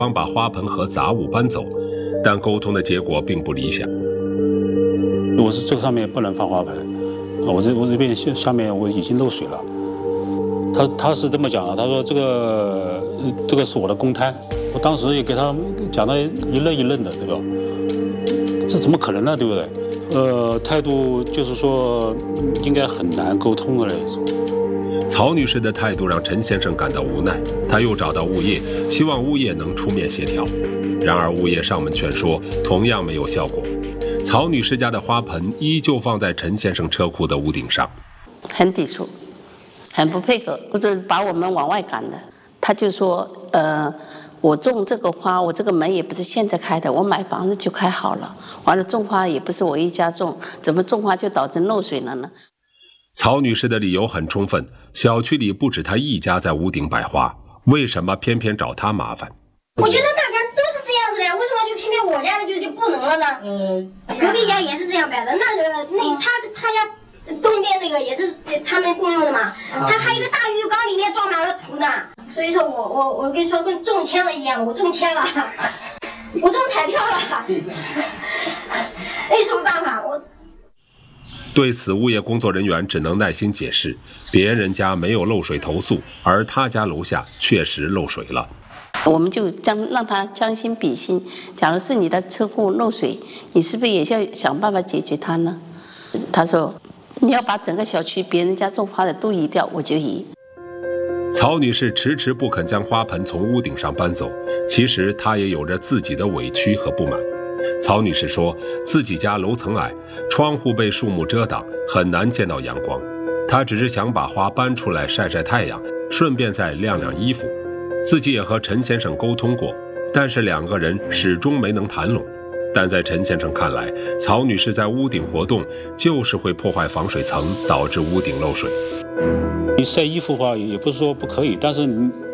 帮把花盆和杂物搬走，但沟通的结果并不理想。 我是这个上面不能放花盆，我这边下面我已经漏水了。他是这么讲的，他说这个是我的公摊，我当时也给他讲的一愣一愣的，对吧？这怎么可能呢，对不对？态度就是说应该很难沟通的那种。 曹女士的态度让陈先生感到无奈，他又找到物业，希望物业能出面协调。然而物业上门劝说，同样没有效果。曹女士家的花盆依旧放在陈先生车库的屋顶上， 很抵触，很不配合，或者把我们往外赶的。他就说，我种这个花，我这个门也不是现在开的，我买房子就开好了。完了，种花也不是我一家种，怎么种花就导致漏水了呢？ 曹女士的理由很充分，小区里不止她一家在屋顶摆花，为什么偏偏找她麻烦？ 我觉得大家都是这样子的呀，为什么就偏偏我家的就不能了呢？隔壁家也是这样摆的，他家东边那个也是他们共用的嘛，他还有一个大浴缸，里面装满了土呢。所以说我跟你说，跟中签了一样，我中签了，我中彩票了，那有什么办法？ 对此，物业工作人员只能耐心解释，别人家没有漏水投诉，而他家楼下确实漏水了。 我们就让他将心比心，假如是你的车库漏水，你是不是也要想办法解决它呢？他说，你要把整个小区别人家种花的都移掉，我就移。 曹女士迟迟不肯将花盆从屋顶上搬走，其实她也有着自己的委屈和不满。曹女士说，自己家楼层矮，窗户被树木遮挡，很难见到阳光。她只是想把花搬出来晒晒太阳，顺便再晾晾衣服。自己也和陈先生沟通过，但是两个人始终没能谈拢。但在陈先生看来，曹女士在屋顶活动就是会破坏防水层，导致屋顶漏水。 你晒衣服的话，也不是说不可以，但是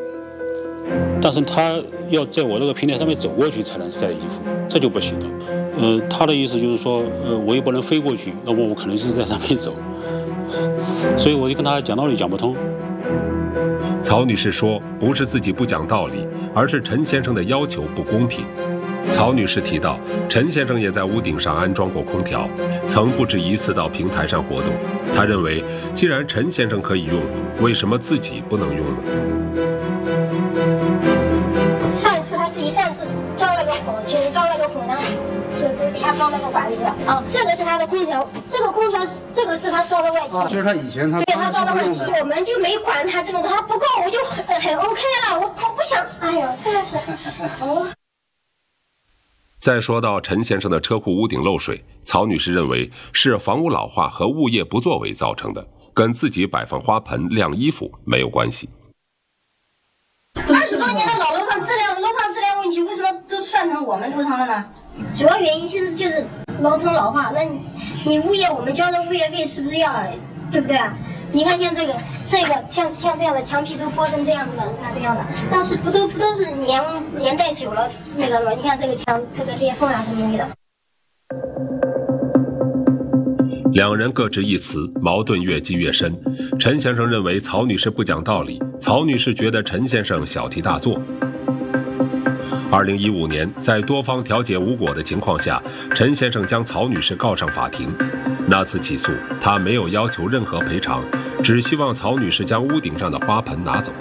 他要在我那个平台上面走过去才能晒衣服，这就不行了。他的意思就是说，我又不能飞过去，那么我可能是在上面走，所以我就跟他讲道理讲不通。 曹女士说，不是自己不讲道理，而是陈先生的要求不公平。曹女士提到，陈先生也在屋顶上安装过空调，曾不止一次到平台上活动。她认为，既然陈先生可以用，为什么自己不能用呢？ 上次他自己擅自装了个孔，其实装了个孔呢，就底下装了个管子。这个是他的空调，这个空调这个是他装的外机。 就是他以前对他装的外机，我们就没管他这么多，他不够我就很 OK 了，我不想，哎呦，真的是， 再说到陈先生的车库屋顶漏水，曹女士认为是房屋老化和物业不作为造成的，跟自己摆放花盆、晾衣服没有关系。 20多年的老楼房质量问题，为什么都算成我们头上了呢？主要原因其实就是楼层老化。那你物业，我们交的物业费是不是要，对不对啊？你看像这个像这样的墙皮都剥成这样子的，你看这样的，但是不都是年代久了那个吗？你看这个墙这个裂缝啊什么的。 两人各执一词，矛盾越积越深。陈先生认为曹女士不讲道理，曹女士觉得陈先生小题大做。2015年，在多方调解无果的情况下，陈先生将曹女士告上法庭。那次起诉，他没有要求任何赔偿，只希望曹女士将屋顶上的花盆拿走。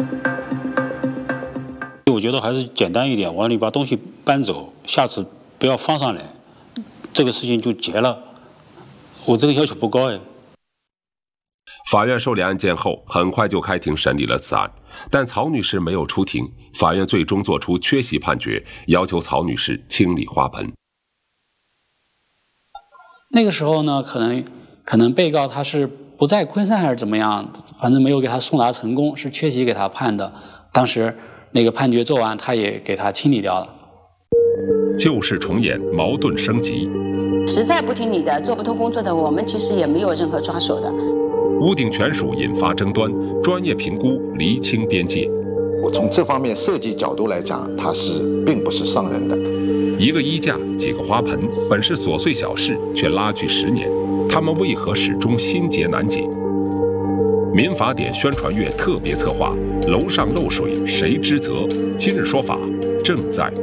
我觉得还是简单一点，完了你把东西搬走，下次不要放上来，这个事情就结了。我这个要求不高哎。 法院受理案件后，很快就开庭审理了此案，但曹女士没有出庭，法院最终作出缺席判决，要求曹女士清理花盆。 那个时候呢，可能被告他是不在昆山还是怎么样，反正没有给他送达成功，是缺席给他判的。当时那个判决做完，他也给他清理掉了。 旧事重演，矛盾升级。 实在不听你的，做不通工作的，我们其实也没有任何抓手的。 屋顶权属引发争端，专业评估厘清边界。 我从这方面设计角度来讲，它并不是伤人的。 一个衣架，几个花盆，本是琐碎小事，却拉锯10年，他们为何始终心结难解？民法典宣传月特别策划，楼上漏水谁之责？今日说法正在